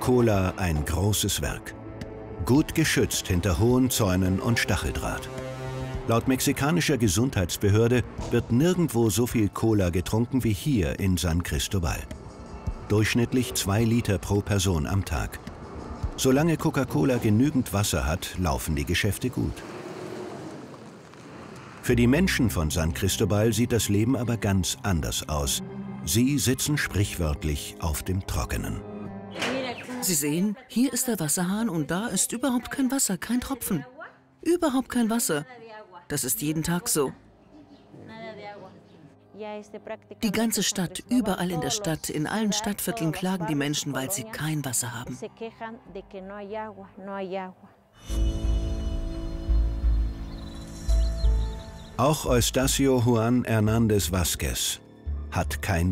Coca-Cola ein großes Werk. Gut geschützt hinter hohen Zäunen und Stacheldraht. Laut mexikanischer Gesundheitsbehörde wird nirgendwo so viel Cola getrunken wie hier in San Cristobal. Durchschnittlich 2 Liter pro Person am Tag. Solange Coca-Cola genügend Wasser hat, laufen die Geschäfte gut. Für die Menschen von San Cristobal sieht das Leben aber ganz anders aus. Sie sitzen sprichwörtlich auf dem Trockenen. Sie sehen, hier ist der Wasserhahn und da ist überhaupt kein Wasser, kein Tropfen. Überhaupt kein Wasser. Das ist jeden Tag so. Die ganze Stadt, überall in der Stadt, in allen Stadtvierteln klagen die Menschen, weil sie kein Wasser haben. Auch Eustacio Juan Hernández Vázquez hat kein